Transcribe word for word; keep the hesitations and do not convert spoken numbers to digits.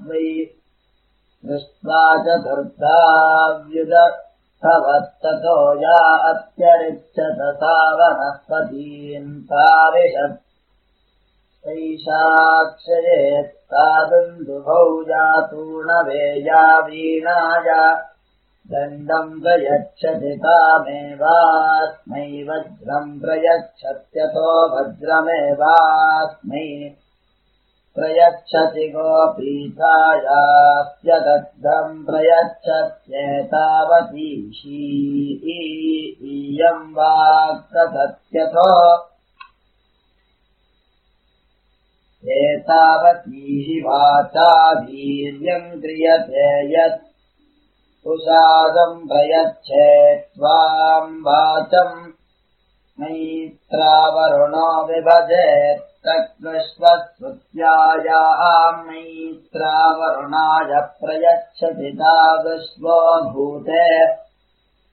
वै दृष्ट्वा चतुर्धाव्युदर्थवत्ततो या अत्यरिच्छत सा वनस्पतीन् ताविशत् सैषाक्षयेत्तादुन्दुभौ जातूर्णवेया वीणाया दण्डम् प्रयच्छति तामेवास्मै वज्रम् प्रयच्छत्यतो वज्रमेवास्मै प्रयच्छति गोपीतायास्यदग्धम् प्रयच्छत्येतावतीशी इयम् वाक्प्रतत्यथो एतावतीहि वाचा वीर्यम् क्रियते यत् उषादम् प्रयच्छेत्त्वाम् वाचम् मैत्रावरुणो विभजेत् तद्विश्वस्तुत्यायाम् मैत्रावरुणाय प्रयच्छति ताविश्वो भूते